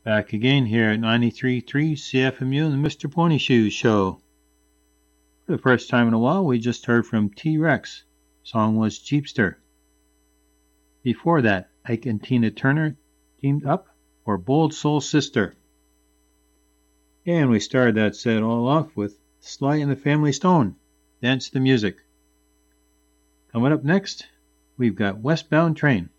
Back again here at 93.3 CFMU and the Mr. Pony Shoes Show. For the first time in a while, we just heard from T-Rex. Song was Jeepster. Before that, Ike and Tina Turner teamed up for Bold Soul Sister. And we started that set all off with Sly and the Family Stone, Dance the Music. Coming up next, we've got Westbound Train.